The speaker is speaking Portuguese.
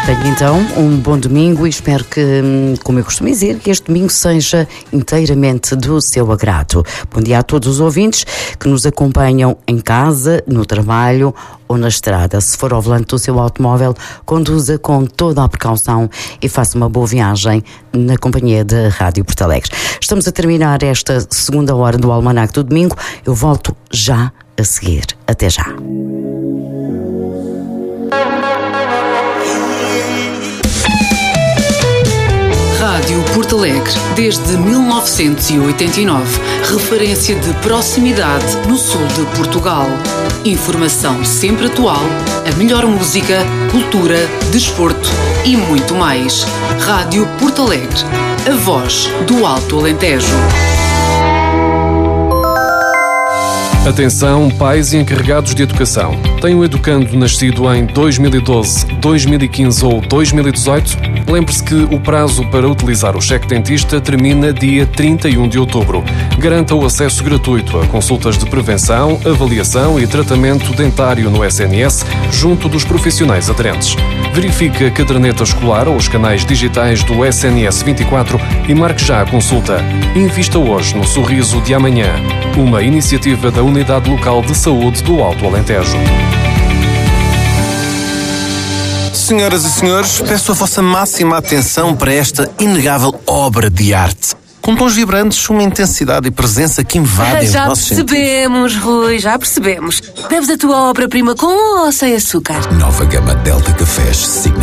Tenho então um bom domingo e espero que, como eu costumo dizer, que este domingo seja inteiramente do seu agrado. Bom dia a todos os ouvintes que nos acompanham em casa, no trabalho ou na estrada. Se for ao volante do seu automóvel, conduza com toda a precaução e faça uma boa viagem na companhia da Rádio Porto Alegre. Estamos a terminar esta segunda hora do Almanac do Domingo. Eu volto já a seguir. Até já. Rádio Porto Alegre, desde 1989, referência de proximidade no sul de Portugal. Informação sempre atual, a melhor música, cultura, desporto e muito mais. Rádio Porto Alegre, a voz do Alto Alentejo. Atenção, pais e encarregados de educação. Tem um educando nascido em 2012, 2015 ou 2018? Lembre-se que o prazo para utilizar o cheque dentista termina dia 31 de outubro. Garanta o acesso gratuito a consultas de prevenção, avaliação e tratamento dentário no SNS, junto dos profissionais aderentes. Verifique a caderneta escolar ou os canais digitais do SNS 24 e marque já a consulta. Invista hoje no sorriso de amanhã. Uma iniciativa da Unidade Local de Saúde do Alto Alentejo. Senhoras e senhores, peço a vossa máxima atenção para esta inegável obra de arte. Com tons vibrantes, uma intensidade e presença que invadem os nossos sentidos. Já percebemos, Rui, já percebemos. Bebes a tua obra-prima com ou sem açúcar? Nova gama Delta Cafés Signature.